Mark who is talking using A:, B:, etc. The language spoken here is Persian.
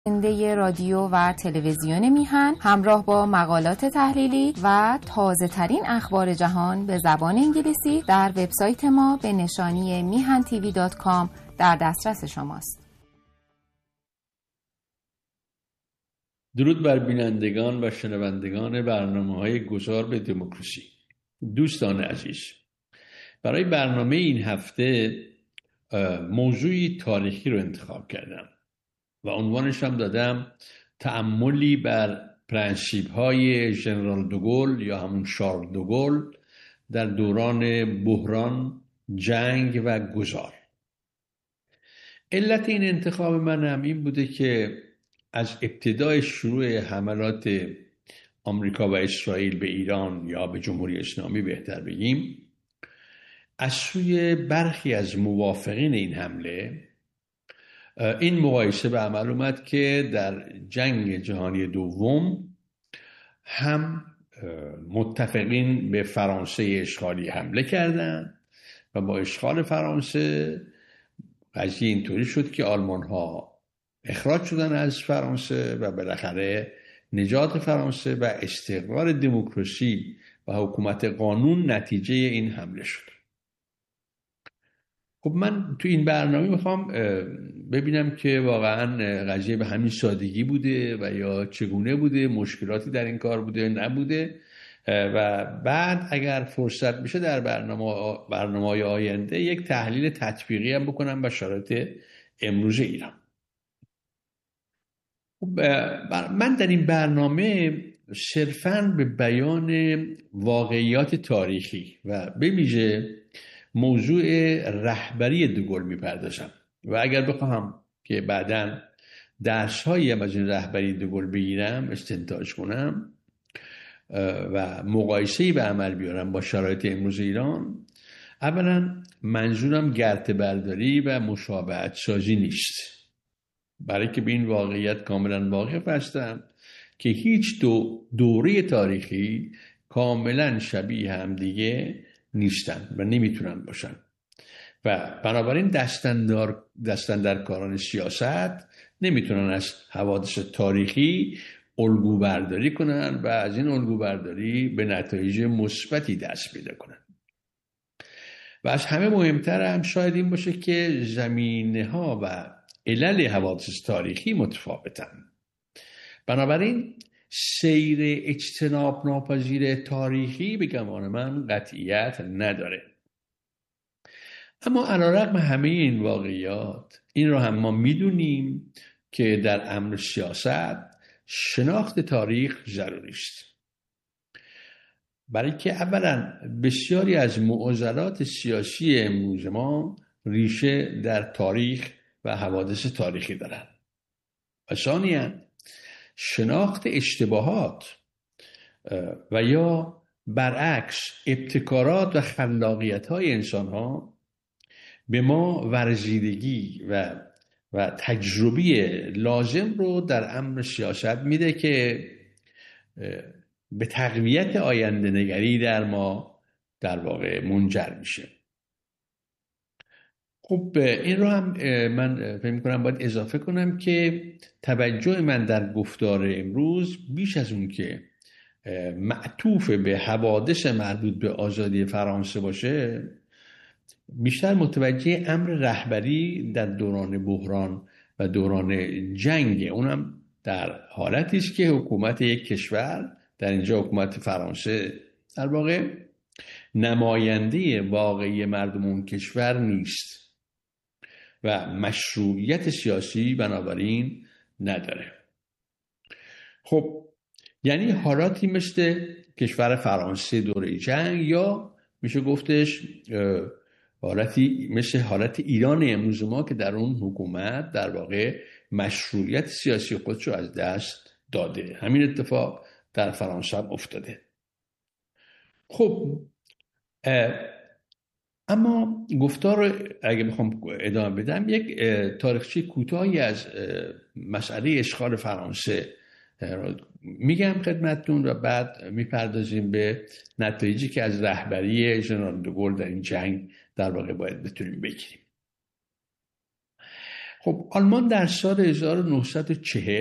A: زنده رادیو و تلویزیون میهن همراه با مقالات تحلیلی و تازه ترین اخبار جهان به زبان انگلیسی در وبسایت ما به نشانی mihantv.com در دسترس شماست.
B: درود بر بینندگان و شنوندگان برنامه‌های گذار به دموکراسی. دوستان عزیز، برای برنامه این هفته موضوعی تاریخی رو انتخاب کردم و عنوانش هم دادم تأملی بر پرنسیپ‌های ژنرال دوگل یا همون شارل دوگل در دوران بحران، جنگ و گذار. علت این انتخاب من هم این بوده که از ابتدای شروع حملات آمریکا و اسرائیل به ایران یا به جمهوری اسلامی بهتر بگیم، از سوی برخی از موافقین این حمله این مقایسه به عمل اومد که در جنگ جهانی دوم هم متفقین به فرانسه اشغالی حمله کردند و با اشغال فرانسه قضیه اینطوری شد که آلمان ها اخراج شدن از فرانسه و بالاخره نجات فرانسه و استقرار دموکراسی و حکومت قانون نتیجه این حمله شد. خب من تو این برنامه میخوام ببینم که واقعا قضیه به همین سادگی بوده و یا چگونه بوده، مشکلاتی در این کار بوده نبوده، و بعد اگر فرصت بشه در برنامه‌های آینده یک تحلیل تطبیقی هم بکنم به شرایط امروز ایران. من در این برنامه صرفاً به بیان واقعیات تاریخی و به ویژه موضوع رهبری دوگل میپردازم و اگر بخواهم که بعداً درس‌هایی هم از این رهبری دوگل بگیرم، استنتاج کنم و مقایسه‌ای به عمل بیارم با شرایط امروز ایران، اولا منظورم گرته برداری و مشابهت سازی نیست، برای که به این واقعیت کاملا واقف هستم که هیچ دوره تاریخی کاملا شبیه هم دیگه نیستن و نمیتونن باشن و بنابراین دستاندرکاران سیاست نمیتونن از حوادث تاریخی الگو برداری کنن و از این الگو برداری به نتایج مثبتی دست پیدا کنن. و از همه مهمتر هم شاید این باشه که زمینه ها و علل حوادث تاریخی متفاوتن. بنابراین سیر اجتناب ناپذیر تاریخی به گمان من قطعیت نداره. اما علیرغم همه این واقعیات، این رو هم ما میدونیم که در امر سیاست شناخت تاریخ ضروری است، برای که اولا بسیاری از معضلات سیاسی امروز ما ریشه در تاریخ و حوادث تاریخی دارند و ثانیاً شناخت اشتباهات و یا برعکس ابتکارات و خلاقیت‌های انسان‌ها به ما ورزیدگی و تجربی لازم رو در امر سیاست میده که به تقویت آینده نگری در ما در واقع منجر میشه. خب این رو هم من فکر می‌کنم باید اضافه کنم که توجه من در گفتار امروز بیش از اون که معطوف به حوادث مربوط به آزادی فرانسه باشه، بیشتر متوجه امر رهبری در دوران بحران و دوران جنگ، اونم در حالتی است که حکومت یک کشور، در اینجا حکومت فرانسه، در واقع نماینده واقعی مردم اون کشور نیست و مشروعیت سیاسی بنابراین نداره. خب یعنی حالاتی مثل کشور فرانسه دوره جنگ، یا میشه گفتش حالتی مثل حالت ایران امروز ما که در اون حکومت در واقع مشروعیت سیاسی خودش رو از دست داده. همین اتفاق در فرانسه هم افتاده. خب اما گفتار اگه بخوام ادامه بدم، یک تاریخچه کوتاهی از مسئله اشغال فرانسه میگم خدمتتون و بعد میپردازیم به نتایجی که از رهبری ژنرال دوگل در این جنگ در واقع باید بتونیم بگیریم. خب آلمان در سال 1940